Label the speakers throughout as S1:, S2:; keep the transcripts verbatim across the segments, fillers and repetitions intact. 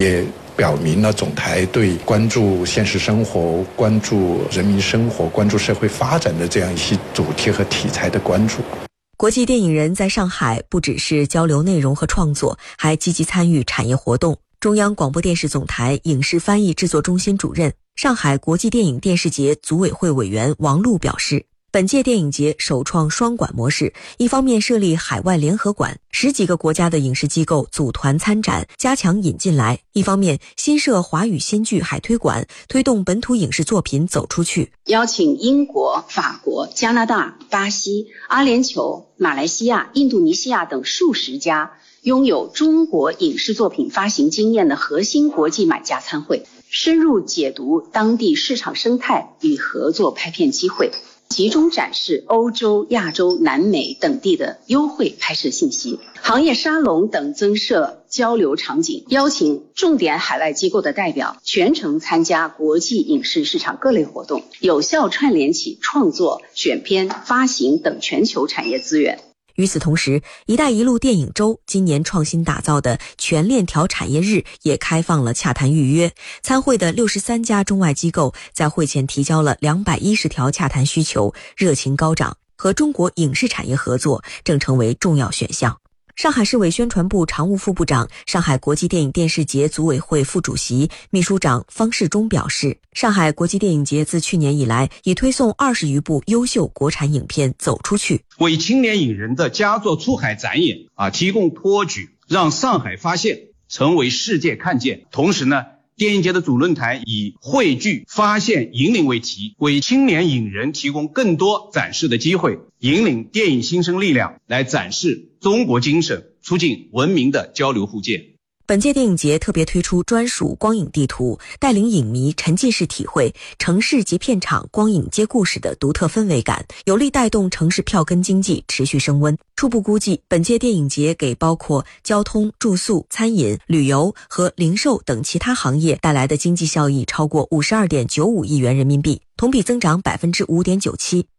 S1: 也表明了总台对关注现实生活、关注人民生活、关注社会发展的这样一些主题和题材的关注。
S2: 国际电影人在上海不只是交流内容和创作，还积极参与产业活动。中央广播电视总台影视翻译制作中心主任、上海国际电影电视节组委会委员王璐表示，本届电影节首创双馆模式，一方面设立海外联合馆，十几个国家的影视机构组团参展，加强引进来；一方面新设华语新剧海推馆，推动本土影视作品走出去。
S3: 邀请英国、法国、加拿大、巴西、阿联酋、马来西亚、印度尼西亚等数十家拥有中国影视作品发行经验的核心国际买家参会，深入解读当地市场生态与合作拍片机会，集中展示欧洲、亚洲、南美等地的优惠拍摄信息，行业沙龙等增设交流场景，邀请重点海外机构的代表全程参加国际影视市场各类活动，有效串联起创作、选片、发行等全球产业资源。
S2: 与此同时，一带一路电影周今年创新打造的全链条产业日也开放了洽谈预约。参会的六十三家中外机构在会前提交了两百一十条洽谈需求，热情高涨，和中国影视产业合作正成为重要选项。上海市委宣传部常务副部长、上海国际电影电视节组委会副主席、秘书长方世忠表示，上海国际电影节自去年以来，已推送二十余部优秀国产影片走出去，
S4: 为青年影人的佳作出海展演啊提供托举，让上海发现成为世界看见。同时呢，电影节的主论坛以汇聚、发现、引领为题，为青年影人提供更多展示的机会，引领电影新生力量来展示中国精神，促进文明的交流互鉴。
S2: 本届电影节特别推出专属光影地图，带领影迷沉浸式体会城市及片场光影接故事的独特氛围感，有力带动城市票根经济持续升温。初步估计，本届电影节给包括交通、住宿、餐饮、旅游和零售等其他行业带来的经济效益超过 五十二点九五亿元人民币，同比增长 百分之五点九七。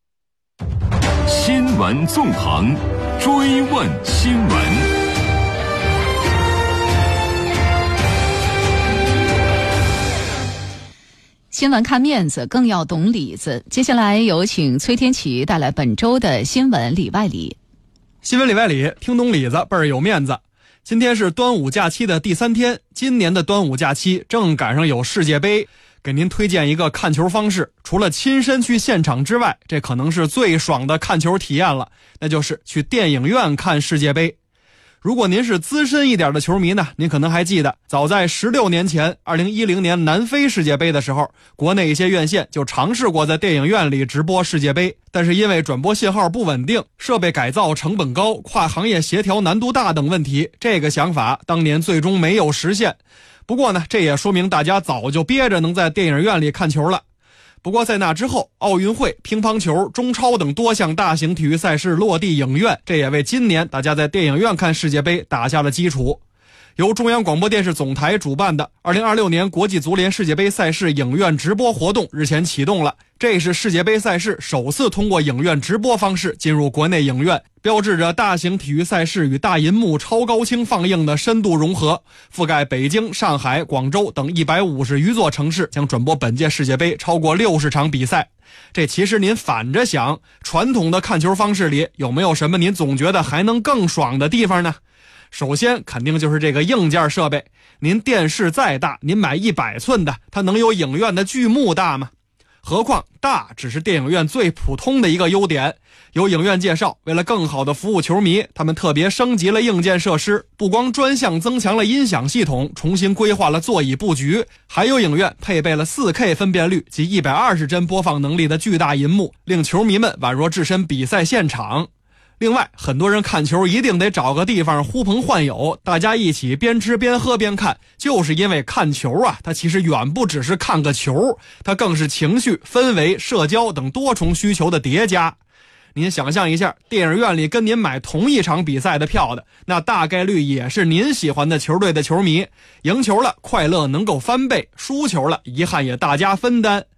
S5: 新闻纵横，追问新闻。
S6: 新闻看面子，更要懂里子。接下来有请崔天琪带来本周的新闻里外里。
S7: 新闻里外里，听懂里子倍儿有面子。今天是端午假期的第三天，今年的端午假期正赶上有世界杯，给您推荐一个看球方式。除了亲身去现场之外，这可能是最爽的看球体验了，那就是去电影院看世界杯。如果您是资深一点的球迷呢，您可能还记得，早在十六年前二零一零年南非世界杯的时候，国内一些院线就尝试过在电影院里直播世界杯，但是因为转播信号不稳定、设备改造成本高、跨行业协调难度大等问题，这个想法当年最终没有实现。不过呢，这也说明大家早就憋着能在电影院里看球了。不过在那之后，奥运会、乒乓球、中超等多项大型体育赛事落地影院，这也为今年大家在电影院看世界杯打下了基础。由中央广播电视总台主办的二零二六年国际足联世界杯赛事影院直播活动日前启动了，这是世界杯赛事首次通过影院直播方式进入国内影院，标志着大型体育赛事与大银幕超高清放映的深度融合，覆盖北京、上海、广州等一百五十余座城市，将转播本届世界杯超过六十场比赛。这其实您反着想，传统的看球方式里有没有什么您总觉得还能更爽的地方呢？首先肯定就是这个硬件设备，您电视再大，您买一百寸的，它能有影院的巨幕大吗？何况大只是电影院最普通的一个优点。有影院介绍，为了更好的服务球迷，他们特别升级了硬件设施，不光专项增强了音响系统，重新规划了座椅布局，还有影院配备了 四 K 分辨率及一百二十帧播放能力的巨大银幕，令球迷们宛若置身比赛现场。另外，很多人看球一定得找个地方呼朋唤友，大家一起边吃边喝边看，就是因为看球啊，它其实远不只是看个球，它更是情绪、氛围、社交等多重需求的叠加。您想象一下，电影院里跟您买同一场比赛的票的，那大概率也是您喜欢的球队的球迷，赢球了快乐能够翻倍，输球了遗憾也大家分担。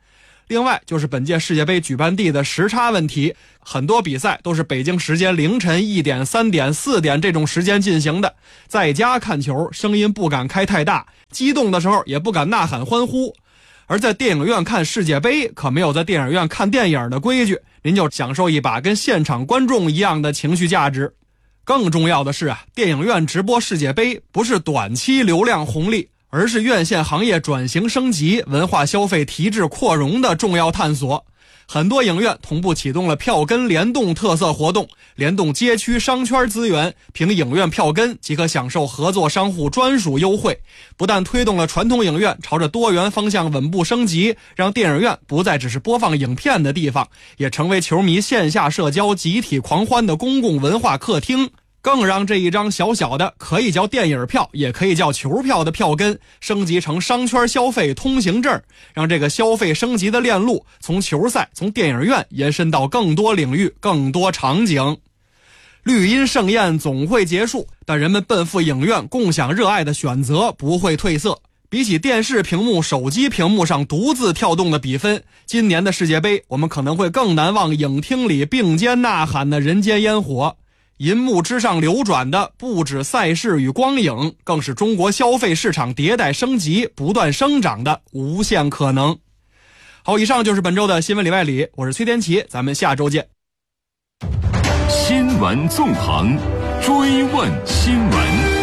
S7: 另外就是本届世界杯举办地的时差问题，很多比赛都是北京时间凌晨一点、三点、四点这种时间进行的，在家看球声音不敢开太大，激动的时候也不敢呐喊欢呼。而在电影院看世界杯可没有在电影院看电影的规矩，您就享受一把跟现场观众一样的情绪价值。更重要的是啊，电影院直播世界杯不是短期流量红利，而是院线行业转型升级、文化消费提质扩容的重要探索。很多影院同步启动了票根联动特色活动，联动街区商圈资源，凭影院票根即可享受合作商户专属优惠。不但推动了传统影院朝着多元方向稳步升级，让电影院不再只是播放影片的地方，也成为球迷线下社交集体狂欢的公共文化客厅。更让这一张小小的可以叫电影票也可以叫球票的票根升级成商圈消费通行证，让这个消费升级的链路从球赛、从电影院延伸到更多领域、更多场景。绿茵盛宴总会结束，但人们奔赴影院共享热爱的选择不会褪色。比起电视屏幕、手机屏幕上独自跳动的比分，今年的世界杯我们可能会更难忘影厅里并肩呐喊的人间烟火。银幕之上流转的不止赛事与光影，更是中国消费市场迭代升级、不断生长的无限可能。好，以上就是本周的新闻里外里，我是崔天琪，咱们下周见。
S5: 新闻纵横，追问新闻。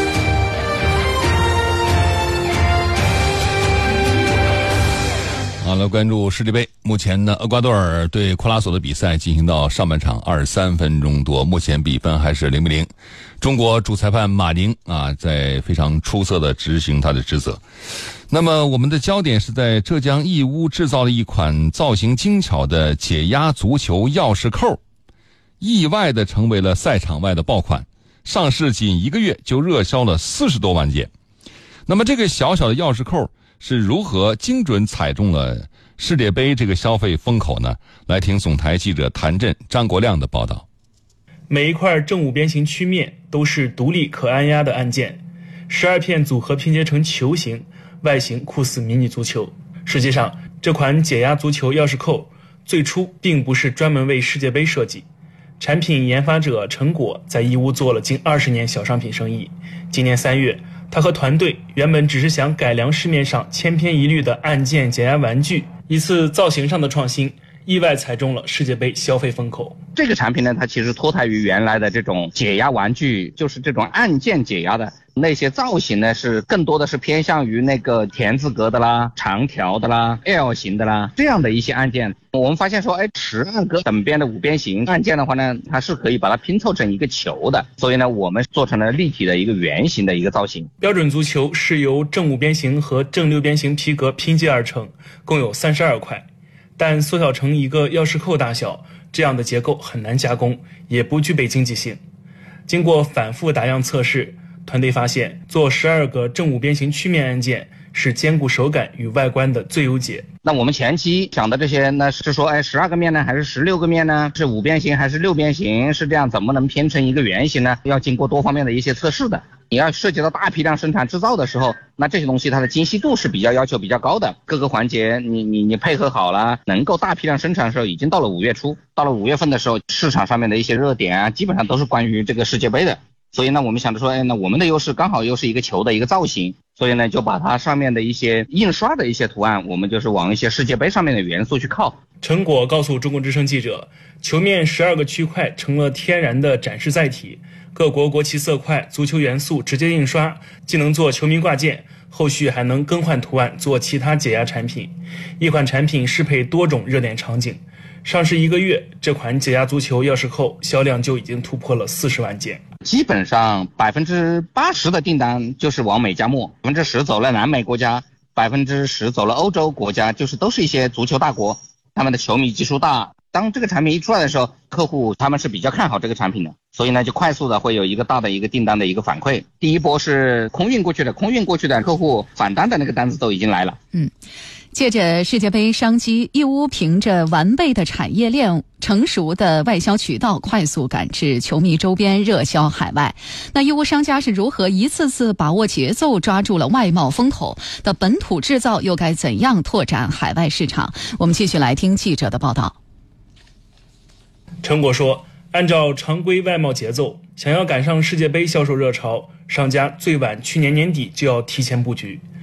S5: 好了，关注世界杯。目前呢，厄瓜多尔对库拉索的比赛进行到上半场二十三分钟多，目前比分还是零比零。中国主裁判马宁啊，在非常出色的执行他的职责。那么我们的焦点是在浙江义乌制造了一款造型精巧的解压足球钥匙扣，意外的成为了赛场外的爆款，上市仅一个月就热销了四十多万件。那么这个小小的钥匙扣是如何精准踩中了世界杯这个消费风口呢？来听总台记者谭震、张国亮的报道。
S8: 每一块正五边形曲面都是独立可按压的按键，十二片组合拼接成球形，外形酷似迷你足球。实际上，这款解压足球钥匙扣最初并不是专门为世界杯设计。产品研发者陈果在义乌做了近二十年小商品生意。今年三月，他和团队原本只是想改良市面上千篇一律的按键解压玩具，一次造型上的创新，意外踩中了世界杯消费风口。
S9: 这个产品呢，它其实脱胎于原来的这种解压玩具，就是这种按键解压的那些造型呢，是更多的是偏向于那个田字格的啦、长条的啦、L 型的啦这样的一些按键。我们发现说，哎，十二个等边的五边形按键的话呢，它是可以把它拼凑成一个球的，所以呢，我们做成了立体的一个圆形的一个造型。
S8: 标准足球是由正五边形和正六边形皮革拼接而成，共有三十二块，但缩小成一个钥匙扣大小，这样的结构很难加工，也不具备经济性。经过反复打样测试，团队发现做十二个正五边形曲面按键是兼顾手感与外观的最优解。
S9: 那我们前期想的这些呢，是说，哎，十二个面呢，还是十六个面呢？是五边形还是六边形？是这样，怎么能拼成一个圆形呢？要经过多方面的一些测试的。你要涉及到大批量生产制造的时候，那这些东西它的精细度是比较要求比较高的，各个环节你你你配合好了，能够大批量生产的时候，已经到了五月初，到了五月份的时候，市场上面的一些热点啊，基本上都是关于这个世界杯的。所以呢，我们想着说，哎，那我们的优势刚好又是一个球的一个造型，所以呢，就把它上面的一些印刷的一些图案，我们就是往一些世界杯上面的元素去靠。
S8: 陈果告诉中国之声记者，球面十二个区块成了天然的展示载体，各国国旗色块、足球元素直接印刷，既能做球迷挂件，后续还能更换图案做其他解压产品。一款产品适配多种热点场景。上市一个月，这款解压足球钥匙扣销量就已经突破了四十万件。
S9: 基本上百分之八十的订单就是往美加墨，百分之十走了南美国家，百分之十走了欧洲国家，就是都是一些足球大国，他们的球迷基数大。当这个产品一出来的时候，客户他们是比较看好这个产品的，所以呢，就快速的会有一个大的一个订单的一个反馈。第一波是空运过去的，空运过去的客户返单的那个单子都已经来了。
S6: 嗯。 借着世界杯商机，义乌凭着完备的产业链、成熟的外销渠道，快速赶制球迷周边，热销海外。那义乌商家是如何一次次把握节奏，抓住了外贸风口的本土制造，又该怎样拓展海外市场？我们继续来听记者的报道。
S8: 陈果说，按照常规外贸节奏，想要赶上世界杯销售热潮，商家最晚去年年底就要提前布局。